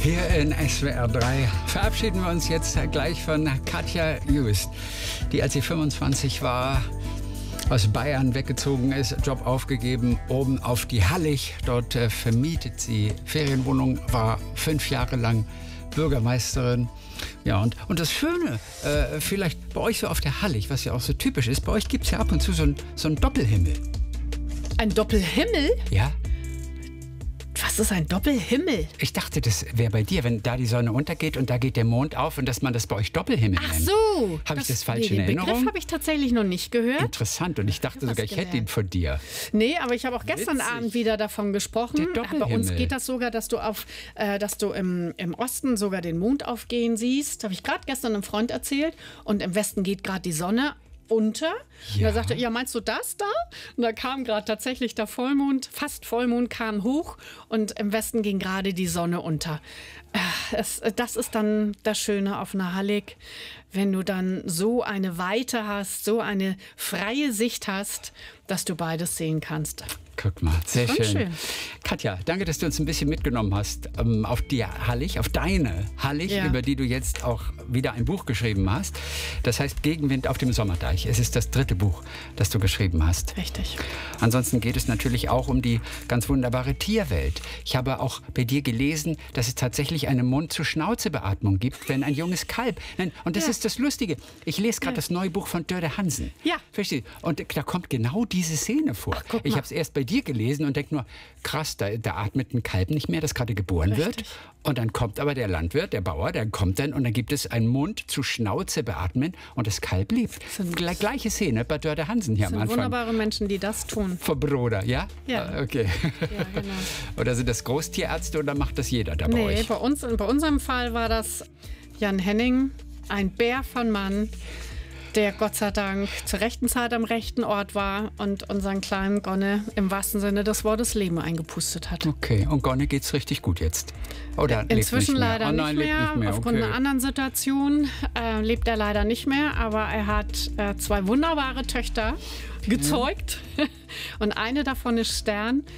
Hier in SWR 3 verabschieden wir uns jetzt gleich von Katja Just, die, als sie 25 war, aus Bayern weggezogen ist, Job aufgegeben, oben auf die Hallig. Dort vermietet sie Ferienwohnung, war 5 Jahre lang Bürgermeisterin. Ja, und das Schöne, vielleicht bei euch so auf der Hallig, was ja auch so typisch ist, bei euch gibt es ja ab und zu so einen Doppelhimmel. Ein Doppelhimmel? Ja. Was ist ein Doppelhimmel? Ich dachte, das wäre bei dir, wenn da die Sonne untergeht und da geht der Mond auf und dass man das bei euch Doppelhimmel nennt. Ach so. Habe ich das falsch in Den Erinnerung? Begriff habe ich tatsächlich noch nicht gehört. Interessant, und ich dachte sogar, ich hätte ihn von dir. Nee, aber ich habe auch gestern Abend wieder davon gesprochen. Der Doppelhimmel. Bei uns geht das sogar, dass du im Osten sogar den Mond aufgehen siehst. Habe ich gerade gestern einem Freund erzählt. Und im Westen geht gerade die Sonne unter. Ja. Und er sagte, ja, meinst du das da? Und da kam gerade tatsächlich der Vollmond, fast Vollmond kam hoch und im Westen ging gerade die Sonne unter. Das ist dann das Schöne auf einer Hallig, wenn du dann so eine Weite hast, so eine freie Sicht hast, dass du beides sehen kannst. Guck mal, sehr schön. Katja, danke, dass du uns ein bisschen mitgenommen hast auf die Hallig, auf deine Hallig, ja, über die du jetzt auch wieder ein Buch geschrieben hast. Das heißt Gegenwind auf dem Sommerdeich. Es ist das 3. Buch, das du geschrieben hast. Richtig. Ansonsten geht es natürlich auch um die ganz wunderbare Tierwelt. Ich habe auch bei dir gelesen, dass es tatsächlich eine Mund-zu-Schnauze-Beatmung gibt, wenn ein junges Kalb... Nein, und das ist das Lustige. Ich lese gerade das neue Buch von Dörte Hansen. Ja. Verstehst du? Und da kommt genau diese Szene vor. Ach, ich habe es erst bei dir gelesen und denke nur, krass, da atmet ein Kalb nicht mehr, das gerade geboren wird. Und dann kommt aber der Landwirt, der Bauer, der kommt dann und dann gibt es ein Mund-zu-Schnauze beatmen und das Kalb lebt. Gleiche Szene bei Dörte Hansen hier am Anfang. Wunderbare Menschen, die das tun. Vom Bruder, ja? Ja. Okay. Ja, genau. Oder sind das Großtierärzte oder macht das jeder da bei euch? Nee, bei unserem Fall war das Jan Henning, ein Bär von Mann, der Gott sei Dank zur rechten Zeit am rechten Ort war und unseren kleinen Gonne im wahrsten Sinne des Wortes Leben eingepustet hat. Okay, und Gonne geht's richtig gut jetzt? Oder inzwischen leider nicht mehr? Nicht mehr. Aufgrund einer anderen Situation lebt er leider nicht mehr, aber er hat 2 wunderbare Töchter gezeugt und eine davon ist Stern.